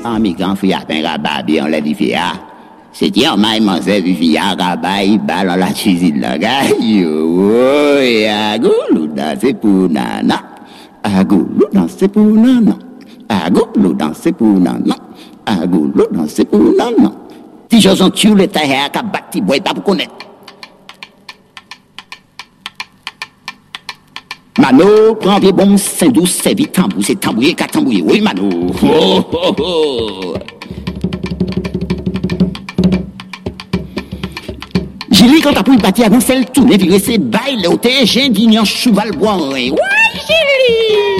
en migrant, fouilla, ben, rabat, bien, l'a dit, fia. C'était en maille, mon servi, fia, rabat, il balle, la cuisine, là, gars, yo, ya, goulou, danser pour nana. A goulou, danser pour nana. A goulou, danser pour nana. A goulou, danser pour nana. Si j'ose en tuer le taille, à bâti, boy, pas pour connaître. Mano, prends des bombes, c'est douce, c'est vite, tambour, c'est tambouillé, qu'à tambouiller. Oui, Mano. Oh, oh, oh. J'ai lu quand t'as pu bâtir avant celle tourner, virer ses bails, l'hôtel, j'ai dignan, cheval, bois, ouais, j'ai lu.